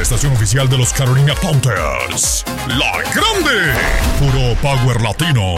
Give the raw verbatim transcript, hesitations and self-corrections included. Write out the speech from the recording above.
estación oficial de los Carolina Panthers. La Grande. Puro Power Latino.